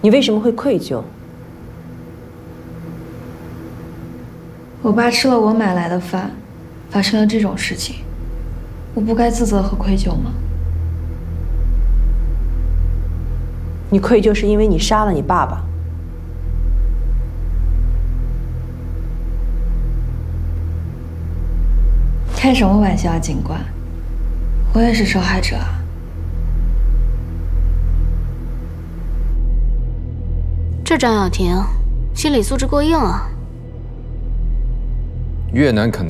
你为什么会愧疚？ 我爸吃了我买来的饭，发生了这种事情，我不该自责和愧疚吗？ 你愧疚是因为你杀了你爸爸。 开什么玩笑啊，警官！我也是受害者啊。 这张小婷心理素质过硬啊。 越南肯